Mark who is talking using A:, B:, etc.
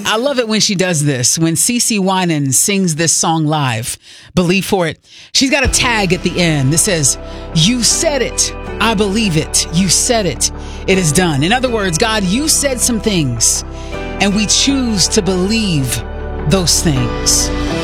A: I love it when she does this. When CeCe Winan sings this song live, Believe for It, she's got a tag at the end that says, "You said it. I believe it. You said it. It is done." In other words, God, you said some things, and we choose to believe those things.